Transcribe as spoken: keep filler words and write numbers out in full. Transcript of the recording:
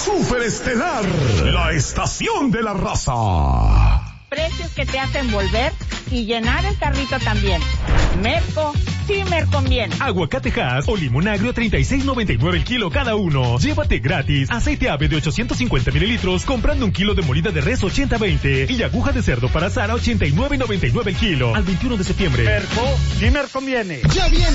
Superestelar, la estación de la raza. Precios que te hacen volver y llenar el carrito también. Merco, sí me conviene. Aguacatejas o limón agrio treinta y seis noventa y nueve el kilo cada uno. Llévate gratis aceite ave de ochocientos cincuenta mililitros comprando un kilo de molida de res ochenta veinte y aguja de cerdo para Sara ochenta y nueve noventa y nueve el kilo. Al veintiuno de septiembre. Merco, sí me conviene. Ya viene